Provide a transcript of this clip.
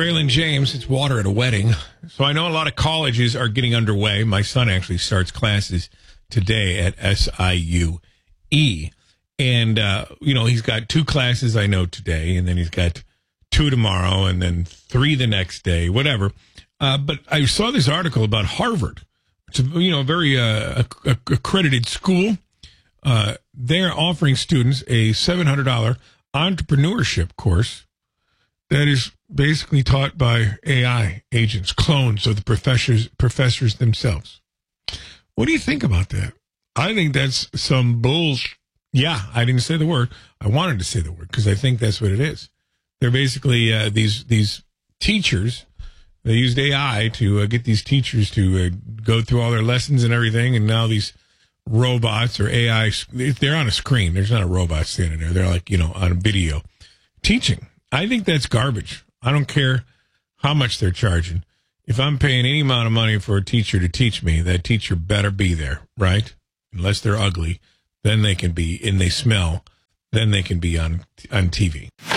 Braylon James, it's water at a wedding. So I know a lot of colleges are getting underway. My son actually starts classes today at SIUE. And, he's got 2 classes I know today, and then he's got 2 tomorrow, and then 3 the next day, whatever. But I saw this article about Harvard. It's a very accredited school. They're offering students a $700 entrepreneurship course that is basically taught by AI agents, clones of the professors themselves. What do you think about that? I think that's some bullshit. Yeah, I didn't say the word. I wanted to say the word because I think that's what it is. They're basically these teachers. They used AI to get these teachers to go through all their lessons and everything, and now these robots or AI, they're on a screen. There's not a robot standing there. They're like, on a video teaching. I think that's garbage. I don't care how much they're charging. If I'm paying any amount of money for a teacher to teach me, that teacher better be there, right? Unless they're ugly, then they can be, and they smell, then they can be on TV.